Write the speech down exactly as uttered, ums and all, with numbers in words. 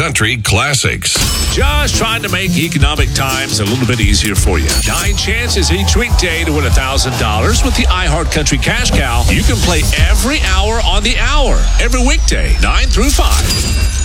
Country classics. Just trying to make economic times a little bit easier for you. Nine chances each weekday to win one thousand dollars with the iHeart Country Cash Cow. You can play every hour on the hour, every weekday, nine through five.